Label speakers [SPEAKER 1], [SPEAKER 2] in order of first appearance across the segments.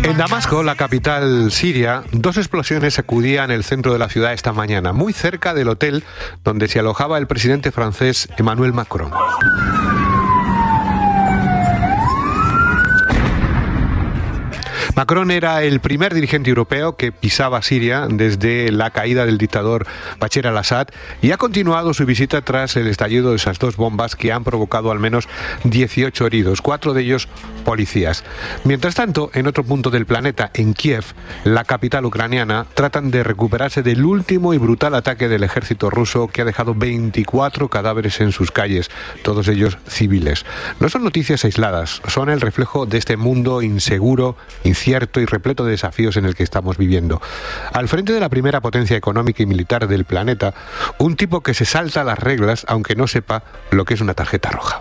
[SPEAKER 1] En Damasco, la capital siria, dos explosiones sacudían el centro de la ciudad esta mañana, muy cerca del hotel donde se alojaba el presidente francés Emmanuel Macron. Macron era el primer dirigente europeo que pisaba Siria desde la caída del dictador Bashar al-Assad y ha continuado su visita tras el estallido de esas dos bombas que han provocado al menos 18 heridos, 4 de ellos policías. Mientras tanto, en otro punto del planeta, en Kiev, la capital ucraniana, tratan de recuperarse del último y brutal ataque del ejército ruso que ha dejado 24 cadáveres en sus calles, todos ellos civiles. No son noticias aisladas, son el reflejo de este mundo inseguro, incierto y repleto de desafíos en el que estamos viviendo. Al frente de la primera potencia económica y militar del planeta, un tipo que se salta las reglas aunque no sepa lo que es una tarjeta roja.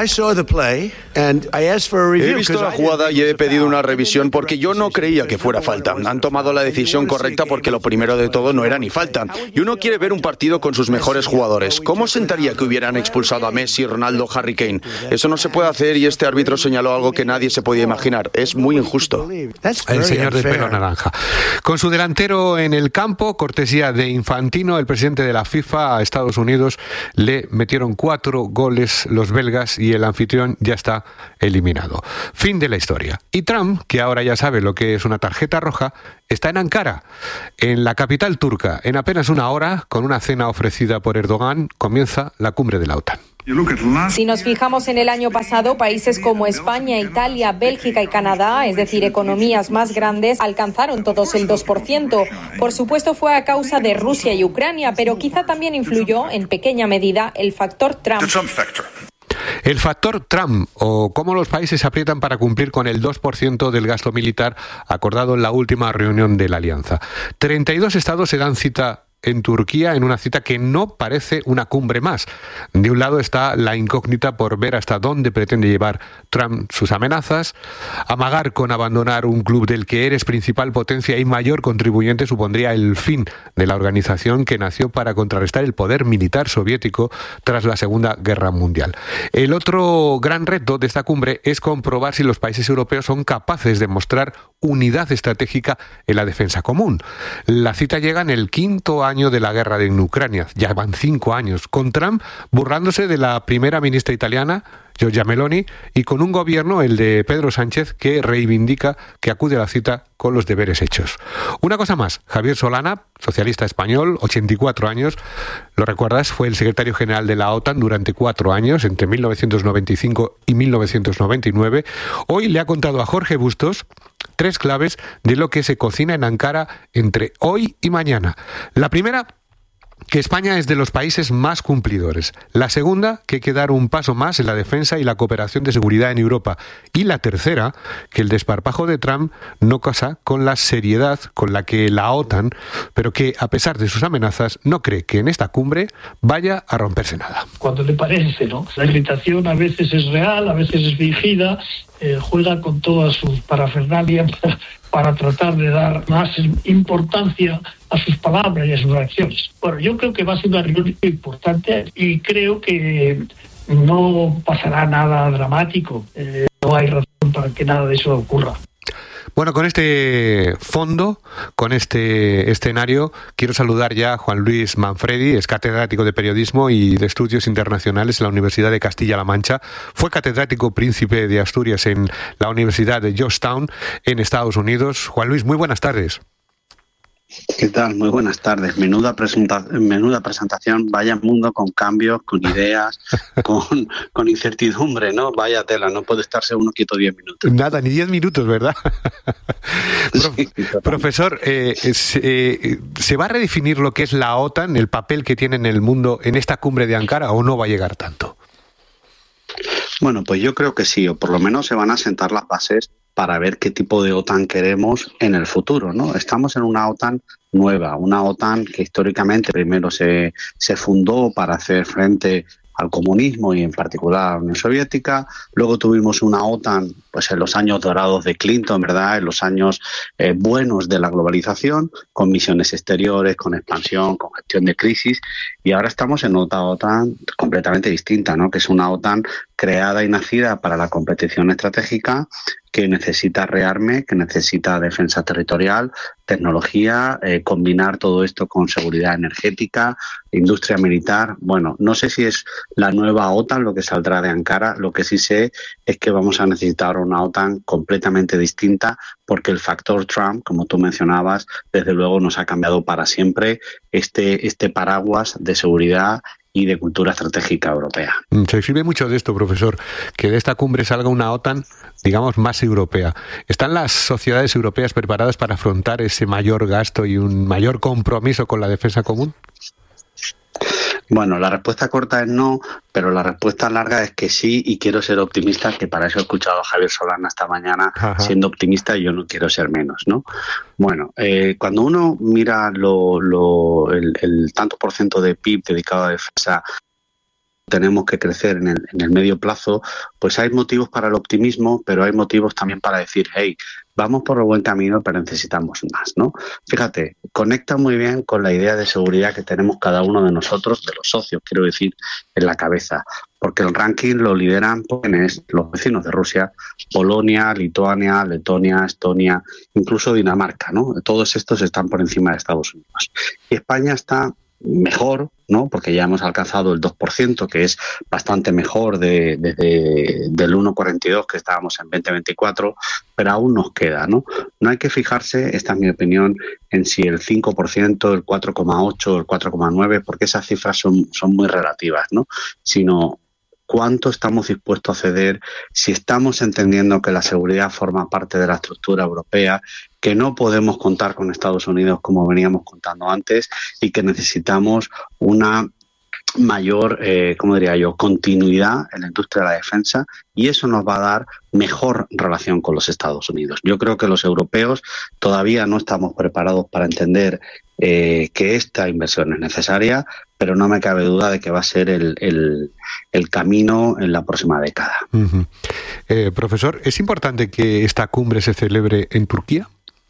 [SPEAKER 2] He visto la jugada y he pedido una revisión porque yo no creía que fuera falta. Han tomado la decisión correcta porque lo primero de todo no era ni falta. Y uno quiere ver un partido con sus mejores jugadores. ¿Cómo sentaría que hubieran expulsado a Messi, Ronaldo, Harry Kane? Eso no se puede hacer y este árbitro señaló algo que nadie se podía imaginar. Es muy injusto.
[SPEAKER 1] El señor del pelo naranja. Con su delantero en el campo, cortesía de Infantino, el presidente de la FIFA, a Estados Unidos le metieron 4 goles los belgas y el anfitrión ya está eliminado. Fin de la historia. Y Trump, que ahora ya sabe lo que es una tarjeta roja, está en Ankara, en la capital turca. En apenas una hora, con una cena ofrecida por Erdogan, comienza la cumbre de la OTAN.
[SPEAKER 3] Si nos fijamos en el año pasado, países como España, Italia, Bélgica y Canadá, es decir, economías más grandes, alcanzaron todos el 2%. Por supuesto, fue a causa de Rusia y Ucrania, pero quizá también influyó, en pequeña medida, el factor Trump.
[SPEAKER 1] El factor Trump, o cómo los países aprietan para cumplir con el 2% del gasto militar acordado en la última reunión de la Alianza. 32 estados se dan cita en Turquía, en una cita que no parece una cumbre más. De un lado está la incógnita por ver hasta dónde pretende llevar Trump sus amenazas. Amagar con abandonar un club del que eres principal potencia y mayor contribuyente supondría el fin de la organización que nació para contrarrestar el poder militar soviético tras la Segunda Guerra Mundial. El otro gran reto de esta cumbre es comprobar si los países europeos son capaces de mostrar unidad estratégica en la defensa común. La cita llega en el 5º año de la guerra en Ucrania, ya van 5 años, con Trump burlándose de la primera ministra italiana, Giorgia Meloni, y con un gobierno, el de Pedro Sánchez, que reivindica que acude a la cita con los deberes hechos. Una cosa más, Javier Solana, socialista español, 84 años, lo recuerdas, fue el secretario general de la OTAN durante 4 años, entre 1995 y 1999, hoy le ha contado a Jorge Bustos 3 claves de lo que se cocina en Ankara entre hoy y mañana. La primera, que España es de los países más cumplidores. La segunda, que hay que dar un paso más en la defensa y la cooperación de seguridad en Europa. Y la tercera, que el desparpajo de Trump no casa con la seriedad con la que la OTAN, pero que a pesar de sus amenazas, no cree que en esta cumbre vaya a romperse nada.
[SPEAKER 4] Cuando le parece, ¿no? La irritación a veces es real, a veces es fingida, juega con todas sus parafernalias para tratar de dar más importancia a sus palabras y a sus acciones. Bueno, yo creo que va a ser una reunión importante y creo que no pasará nada dramático. No hay razón para que nada de eso ocurra.
[SPEAKER 1] Bueno, con este fondo, con este escenario, quiero saludar ya a Juan Luis Manfredi, es catedrático de Periodismo y de Estudios Internacionales en la Universidad de Castilla-La Mancha. Fue catedrático príncipe de Asturias en la Universidad de Georgetown, en Estados Unidos. Juan Luis, muy buenas tardes.
[SPEAKER 5] ¿Qué tal? Muy buenas tardes. Menuda presentación, vaya mundo con cambios, con ideas, con incertidumbre, ¿no? Vaya tela, no puede estarse uno quieto 10 minutos.
[SPEAKER 1] Nada, ni 10 minutos, ¿verdad?
[SPEAKER 5] Sí,
[SPEAKER 1] profesor, ¿se va a redefinir lo que es la OTAN, el papel que tiene en el mundo en esta cumbre de Ankara, o no va a llegar tanto?
[SPEAKER 5] Bueno, pues yo creo que sí, o por lo menos se van a sentar las bases para ver qué tipo de OTAN queremos en el futuro, ¿no? Estamos en una OTAN nueva, una OTAN que históricamente primero se fundó para hacer frente al comunismo y en particular a la Unión Soviética. Luego tuvimos una OTAN pues en los años dorados de Clinton, ¿verdad? En los años buenos de la globalización, con misiones exteriores, con expansión, con gestión de crisis. Y ahora estamos en otra OTAN completamente distinta, ¿no? Que es una OTAN creada y nacida para la competición estratégica, que necesita rearme, que necesita defensa territorial, tecnología, combinar todo esto con seguridad energética, industria militar. Bueno, no sé si es la nueva OTAN lo que saldrá de Ankara, lo que sí sé es que vamos a necesitar una OTAN completamente distinta, porque el factor Trump, como tú mencionabas, desde luego nos ha cambiado para siempre este paraguas de seguridad y de cultura estratégica europea.
[SPEAKER 1] Se escribe mucho de esto, profesor, que de esta cumbre salga una OTAN, digamos, más europea. ¿Están las sociedades europeas preparadas para afrontar ese mayor gasto y un mayor compromiso con la defensa común?
[SPEAKER 5] Bueno, la respuesta corta es no, pero la respuesta larga es que sí, y quiero ser optimista, que para eso he escuchado a Javier Solana esta mañana siendo optimista, y yo no quiero ser menos, ¿no? Bueno, cuando uno mira el tanto por ciento de PIB dedicado a defensa tenemos que crecer en el medio plazo, pues hay motivos para el optimismo, pero hay motivos también para decir, hey, vamos por el buen camino, pero necesitamos más, ¿no? Fíjate, conecta muy bien con la idea de seguridad que tenemos cada uno de nosotros, de los socios, quiero decir, en la cabeza, porque el ranking lo lideran los vecinos de Rusia, Polonia, Lituania, Letonia, Estonia, incluso Dinamarca, ¿no? Todos estos están por encima de Estados Unidos. Y España está mejor, ¿no? Porque ya hemos alcanzado el 2%, que es bastante mejor del 1,42 que estábamos en 2024, pero aún nos queda, ¿no? No hay que fijarse, esta es mi opinión, en si el 5%, el 4,8, el 4,9, porque esas cifras son muy relativas, ¿no? Sino cuánto estamos dispuestos a ceder, si estamos entendiendo que la seguridad forma parte de la estructura europea, que no podemos contar con Estados Unidos como veníamos contando antes, y que necesitamos una mayor, continuidad en la industria de la defensa, y eso nos va a dar mejor relación con los Estados Unidos. Yo creo que los europeos todavía no estamos preparados para entender que esta inversión es necesaria, pero no me cabe duda de que va a ser el camino en la próxima década.
[SPEAKER 1] Uh-huh. Profesor, ¿es importante que esta cumbre se celebre en Turquía?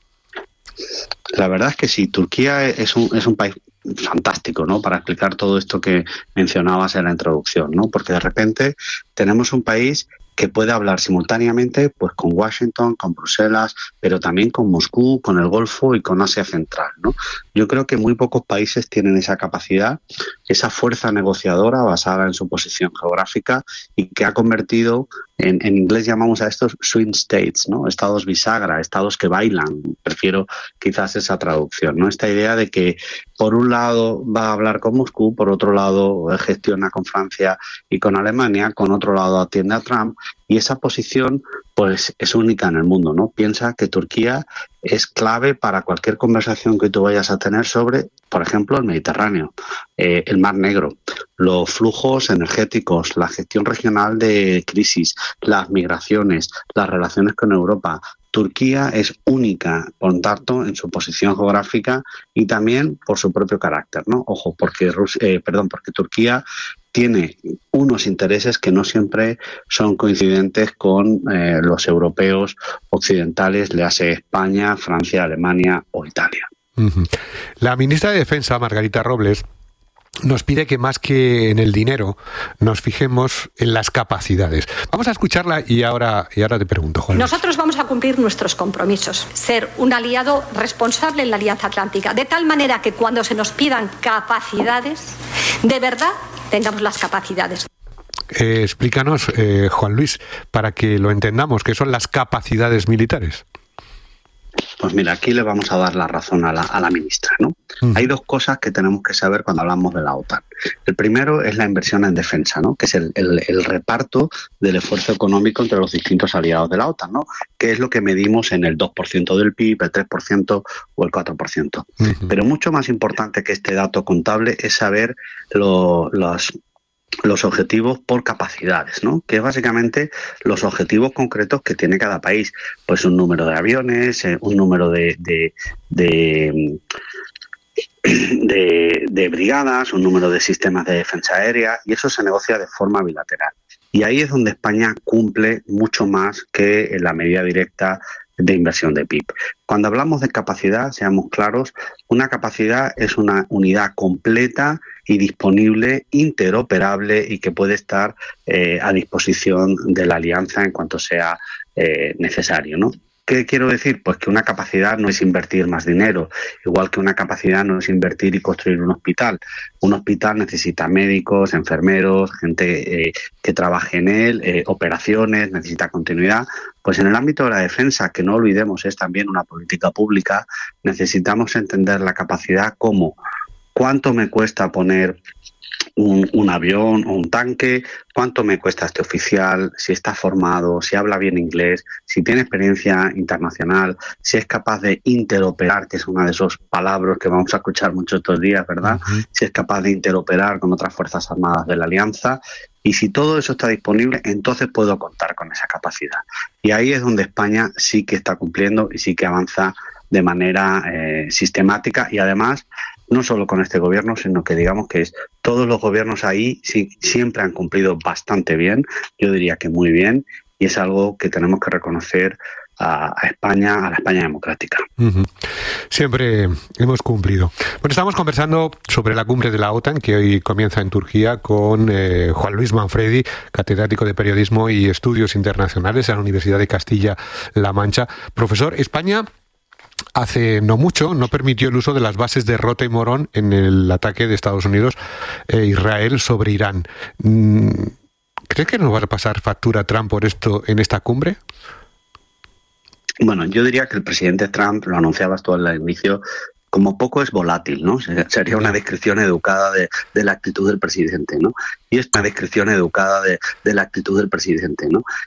[SPEAKER 5] La verdad es que sí, Turquía es un país fantástico, ¿no? Para explicar todo esto que mencionabas en la introducción, ¿no? Porque de repente tenemos un país que puede hablar simultáneamente pues con Washington, con Bruselas, pero también con Moscú, con el Golfo y con Asia Central, ¿no? Yo creo que muy pocos países tienen esa capacidad, esa fuerza negociadora basada en su posición geográfica, y que ha convertido, en inglés llamamos a estos swing states, ¿no? Estados bisagra, estados que bailan. Prefiero quizás esa traducción, ¿no? Esta idea de que por un lado va a hablar con Moscú, por otro lado gestiona con Francia y con Alemania, con otro lado atiende a Trump, y esa posición pues es única en el mundo, ¿no? Piensa que Turquía es clave para cualquier conversación que tú vayas a tener sobre, por ejemplo, el Mediterráneo, el Mar Negro, los flujos energéticos, la gestión regional de crisis, las migraciones, las relaciones con Europa. Turquía es única, por tanto, en su posición geográfica y también por su propio carácter, ¿no? Ojo, porque Turquía tiene unos intereses que no siempre son coincidentes con los europeos occidentales, le hace España, Francia, Alemania o Italia.
[SPEAKER 1] Uh-huh. La ministra de Defensa, Margarita Robles, nos pide que más que en el dinero nos fijemos en las capacidades. Vamos a escucharla y ahora te pregunto, Juan.
[SPEAKER 6] Nosotros vamos a cumplir nuestros compromisos, ser un aliado responsable en la Alianza Atlántica, de tal manera que cuando se nos pidan capacidades, de verdad tengamos las capacidades.
[SPEAKER 1] Explícanos, Juan Luis, para que lo entendamos, ¿qué son las capacidades militares?
[SPEAKER 5] Pues mira, aquí le vamos a dar la razón a la ministra, ¿no? Hay dos cosas que tenemos que saber cuando hablamos de la OTAN. El primero es la inversión en defensa, ¿no? Que es el reparto del esfuerzo económico entre los distintos aliados de la OTAN, ¿no? Que es lo que medimos en el 2% del PIB, el 3% o el 4%. Uh-huh. Pero mucho más importante que este dato contable es saber los objetivos por capacidades, ¿no? Que es básicamente los objetivos concretos que tiene cada país. Pues un número de aviones, un número de brigadas, un número de sistemas de defensa aérea, y eso se negocia de forma bilateral. Y ahí es donde España cumple mucho más que en la medida directa de inversión de PIB. Cuando hablamos de capacidad, seamos claros, una capacidad es una unidad completa y disponible, interoperable y que puede estar a disposición de la alianza en cuanto sea necesario, ¿no? ¿Qué quiero decir? Pues que una capacidad no es invertir más dinero, igual que una capacidad no es invertir y construir un hospital. Un hospital necesita médicos, enfermeros, gente que trabaje en él, operaciones, necesita continuidad. Pues en el ámbito de la defensa, que no olvidemos es también una política pública, necesitamos entender la capacidad como cuánto me cuesta poner un avión o un tanque, cuánto me cuesta este oficial, si está formado, si habla bien inglés, si tiene experiencia internacional, si es capaz de interoperar, que es una de esos palabras que vamos a escuchar mucho estos días, ¿verdad? Si es capaz de interoperar con otras Fuerzas Armadas de la Alianza. Y si todo eso está disponible, entonces puedo contar con esa capacidad. Y ahí es donde España sí que está cumpliendo y sí que avanza de manera sistemática y además no solo con este gobierno, sino que digamos que todos los gobiernos ahí siempre han cumplido bastante bien, yo diría que muy bien, y es algo que tenemos que reconocer a España, a la España democrática.
[SPEAKER 1] Siempre hemos cumplido. Bueno, estamos conversando sobre la cumbre de la OTAN que hoy comienza en Turquía con Juan Luis Manfredi, catedrático de Periodismo y Estudios Internacionales en la Universidad de Castilla-La Mancha. Profesor, España hace no mucho no permitió el uso de las bases de Rota y Morón en el ataque de Estados Unidos e Israel sobre Irán. ¿Cree que nos va a pasar factura Trump por esto en esta cumbre?
[SPEAKER 5] Bueno, yo diría que el presidente Trump, lo anunciabas tú al inicio, como poco es volátil, ¿no? Sería una descripción educada de la actitud del presidente, ¿no? Y es una descripción educada de la actitud del presidente, ¿no?